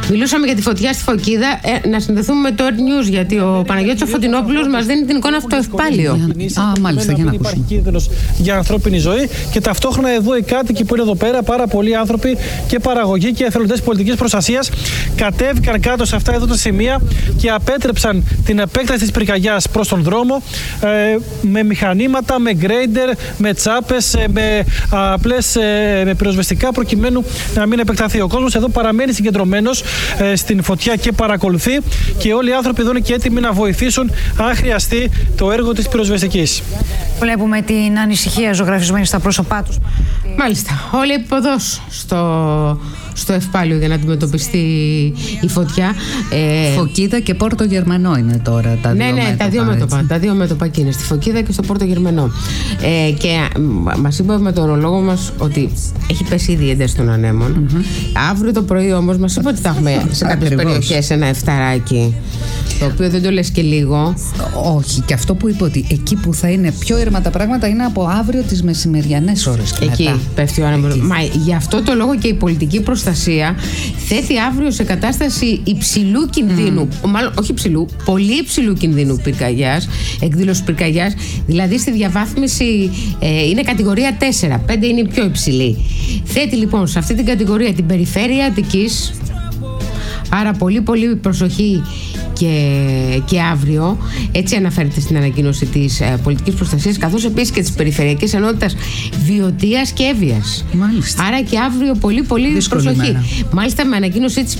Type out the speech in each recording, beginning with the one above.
Μιλούσαμε για τη φωτιά στη Φωκίδα. Να συνδεθούμε με το Earth News, γιατί ο Παναγιώτης ο Φωτεινόπουλος μας δίνει την εικόνα από το Ευπάλιο. Μάλιστα, για να ακούσουμε. Υπάρχει κίνδυνος για ανθρώπινη ζωή και ταυτόχρονα εδώ οι κάτοικοι που είναι εδώ πέρα, πάρα πολλοί άνθρωποι και παραγωγοί και εθελοντές πολιτικής προστασίας, κατέβηκαν κάτω σε αυτά εδώ τα σημεία και απέτρεψαν την επέκταση της πυρκαγιάς προς τον δρόμο με μηχανήματα, με γκρέιντερ, με τσάπες, με πυροσβεστικά, προκειμένου να μην επεκταθεί. Ο κόσμος εδώ παραμένει συγκεντρωμένος στην φωτιά και παρακολουθεί, και όλοι οι άνθρωποι εδώ είναι και έτοιμοι να βοηθήσουν αν χρειαστεί το έργο της πυροσβεστικής. Βλέπουμε την ανησυχία ζωγραφισμένη στα πρόσωπά τους. Μάλιστα. Όλοι εποδός στο Ευπάλιο για να αντιμετωπιστεί η φωτιά. Φωκίδα και Πόρτο Γερμανό είναι τώρα τα δύο μέτωπα. Τα δύο μέτωπα. Τα δύο μέτωπα εκεί είναι, στη Φωκίδα και στο Πόρτο Γερμανό. Και μας είπε ο μετεωρολόγος μας ότι έχει πέσει ήδη η ένταση των ανέμων. Αύριο το πρωί όμως μας είπε ότι θα έχουμε σε κάποιες περιοχές ένα εφταράκι, το οποίο δεν το λες και λίγο. Όχι, και αυτό που είπε ότι εκεί που θα είναι πιο ήρεμα τα πράγματα είναι από αύριο τις μεσημεριανές ώρες. Εκεί πέφτει ο άνεμος. Μα γι' αυτό το λόγο και η πολιτική προστασία θέτει αύριο σε κατάσταση υψηλού κινδύνου, μάλλον όχι υψηλού, πολύ υψηλού κινδύνου πυρκαγιάς, εκδήλωση πυρκαγιάς. Δηλαδή στη διαβάθμιση είναι κατηγορία 4, 5 είναι η πιο υψηλή. Θέτει λοιπόν σε αυτή την κατηγορία την περιφέρεια Αττικής. Άρα πολύ πολύ προσοχή και αύριο. Έτσι αναφέρεται στην ανακοίνωση της πολιτικής προστασίας, καθώς επίσης και της περιφερειακής ενότητας Βιωτίας και Εύβοιας. Μάλιστα. Άρα και αύριο πολύ πολύ προσοχή. Μέρα. Μάλιστα με ανακοίνωσή της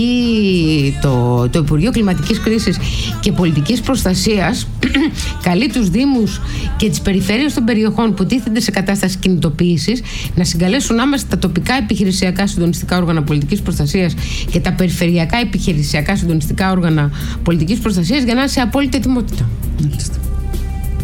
το Υπουργείο Κλιματικής Κρίσης και Πολιτικής Προστασίας καλεί τους Δήμους και τις περιφέρειες των περιοχών που τίθενται σε κατάσταση κινητοποίησης να συγκαλέσουν άμεσα τα τοπικά επιχειρησιακά συντονιστικά όργανα πολιτικής προστασίας και τα περιφερειακά επιχειρησιακά συντονιστικά όργανα πολιτικής προστασίας για να είναι σε απόλυτη ετοιμότητα.